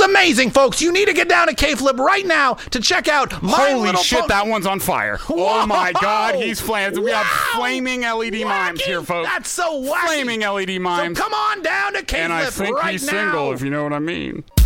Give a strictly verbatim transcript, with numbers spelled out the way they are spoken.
amazing, folks. You need to get down to K-Flip right now to check out My Holy Little shit, Pony. that one's on fire. Whoa. Oh my God, he's flames. We have Wow. flaming L E D mimes Wacky. here, folks. That's so wacky. Flaming L E D mimes. So come on down to K-Flip And I think right he's now. single, if you know what I mean.